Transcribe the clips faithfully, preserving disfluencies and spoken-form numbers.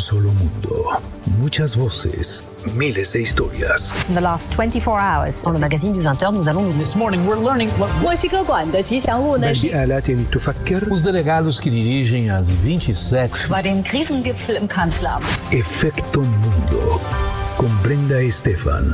solo mundo, muchas voces, miles de historias. In the last twenty-four hours, dans le magazine du vingt heures, nous allons... This morning we're learning what... Os delegados que dirigem as vinte e sete... Bei dem Krisengipfel im Kanzleramt. Efecto Mundo, con Brenda Estefan.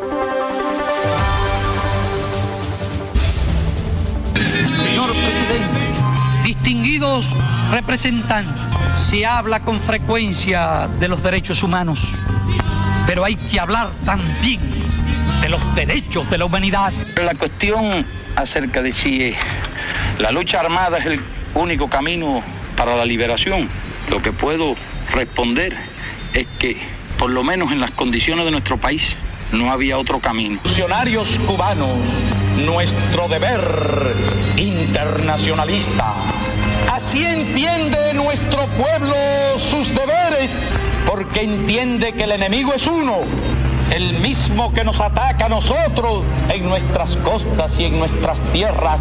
Señor presidente, distinguidos representantes, se habla con frecuencia de los derechos humanos, pero hay que hablar también de los derechos de la humanidad. La cuestión acerca de si la lucha armada es el único camino para la liberación, lo que puedo responder es que, por lo menos en las condiciones de nuestro país, no había otro camino. Funcionarios cubanos, nuestro deber internacionalista. Así entiende nuestro pueblo sus deberes, porque entiende que el enemigo es uno, el mismo que nos ataca a nosotros en nuestras costas y en nuestras tierras.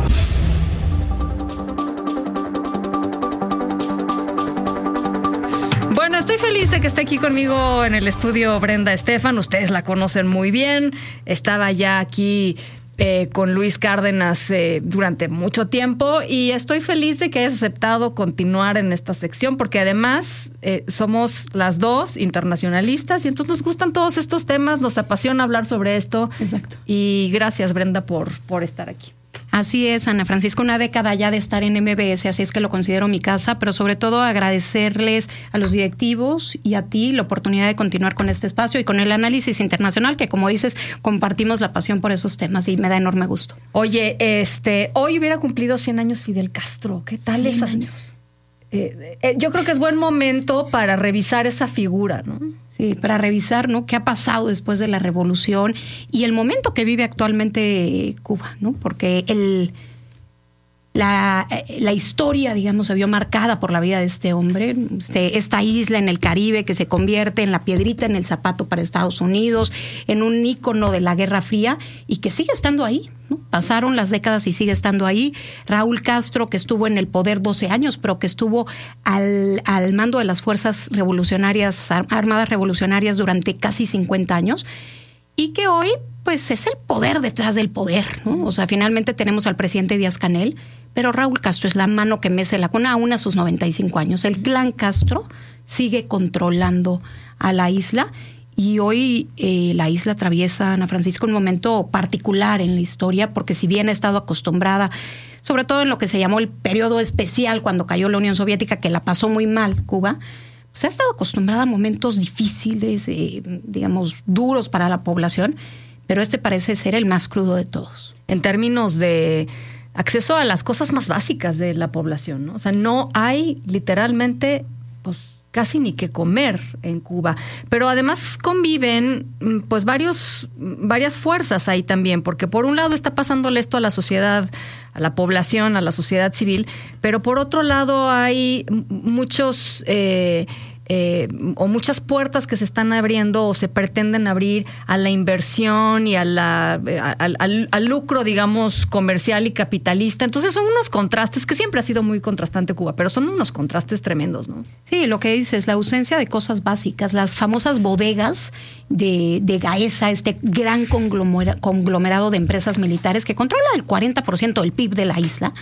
Bueno, estoy feliz de que esté aquí conmigo en el estudio Brenda Estefan. Ustedes la conocen muy bien. Estaba ya aquí eh, con Luis Cárdenas eh, durante mucho tiempo y estoy feliz de que hayas aceptado continuar en esta sección porque además eh, somos las dos internacionalistas y entonces nos gustan todos estos temas, nos apasiona hablar sobre esto. Exacto. Y gracias, Brenda, por, por estar aquí. Así es, Ana Francisca, una década ya de estar en M B S, así es que lo considero mi casa, pero sobre todo agradecerles a los directivos y a ti la oportunidad de continuar con este espacio y con el análisis internacional, que como dices, compartimos la pasión por esos temas y me da enorme gusto. Oye, este, hoy hubiera cumplido cien años Fidel Castro, ¿qué tal cien esas? años. Eh, eh, yo creo que es buen momento para revisar esa figura, ¿no? Sí, para revisar, ¿no?, qué ha pasado después de la revolución y el momento que vive actualmente Cuba, ¿no? Porque el, la, la historia, digamos, se vio marcada por la vida de este hombre, este, esta isla en el Caribe que se convierte en la piedrita en el zapato para Estados Unidos, en un ícono de la Guerra Fría y que sigue estando ahí, ¿no? Pasaron las décadas y sigue estando ahí. Raúl Castro, que estuvo en el poder doce años, pero que estuvo al, al mando de las fuerzas revolucionarias, armadas revolucionarias durante casi cincuenta años, y que hoy, pues, es el poder detrás del poder, ¿no? O sea, finalmente tenemos al presidente Díaz-Canel, pero Raúl Castro es la mano que mece la cuna aún a sus noventa y cinco años. El clan Castro sigue controlando a la isla. Y hoy eh, la isla atraviesa, Ana Francisca, un momento particular en la historia, porque si bien ha estado acostumbrada, sobre todo en lo que se llamó el periodo especial cuando cayó la Unión Soviética, que la pasó muy mal Cuba, pues ha estado acostumbrada a momentos difíciles, eh, digamos, duros para la población, pero este parece ser el más crudo de todos. En términos de acceso a las cosas más básicas de la población, ¿no? O sea, no hay literalmente, pues, casi ni que comer en Cuba. Pero además conviven pues varios, varias fuerzas ahí también, porque por un lado está pasándole esto a la sociedad, a la población, a la sociedad civil, pero por otro lado hay muchos... Eh, Eh, o muchas puertas que se están abriendo o se pretenden abrir a la inversión y a la, a, al, al lucro, digamos, comercial y capitalista. Entonces son unos contrastes que siempre ha sido muy contrastante Cuba, pero son unos contrastes tremendos, ¿no? Sí, lo que dices, la ausencia de cosas básicas, las famosas bodegas de, de Gaesa, este gran conglomera, conglomerado de empresas militares que controla el cuarenta por ciento del P I B de la isla.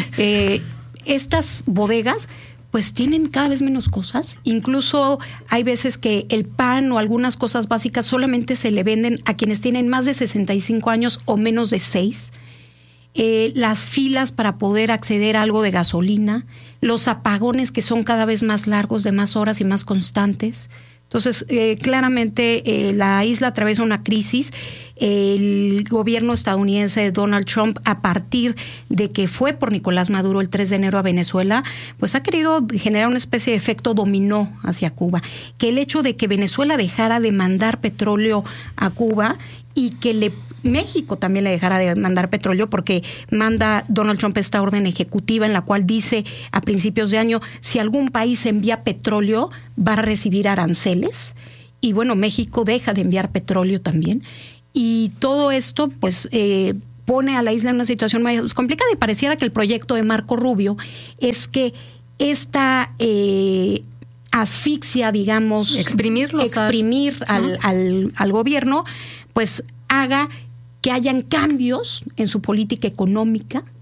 eh, estas bodegas pues tienen cada vez menos cosas. Incluso hay veces que el pan o algunas cosas básicas solamente se le venden a quienes tienen más de sesenta y cinco años o menos de seis. Eh, las filas para poder acceder a algo de gasolina, los apagones que son cada vez más largos, de más horas y más constantes. Entonces, eh, claramente eh, la isla atraviesa una crisis. El gobierno estadounidense de Donald Trump, a partir de que fue por Nicolás Maduro el tres de enero a Venezuela, pues ha querido generar una especie de efecto dominó hacia Cuba. Que el hecho de que Venezuela dejara de mandar petróleo a Cuba y que le México también le dejara de mandar petróleo, porque manda Donald Trump esta orden ejecutiva en la cual dice a principios de año, si algún país envía petróleo va a recibir aranceles, y bueno, México deja de enviar petróleo también, y todo esto pues eh, pone a la isla en una situación más complicada, y pareciera que el proyecto de Marco Rubio es que esta eh, asfixia, digamos, exprimirlos, exprimir al, ¿no? al, al gobierno, pues haga que hayan cambios en su política económica,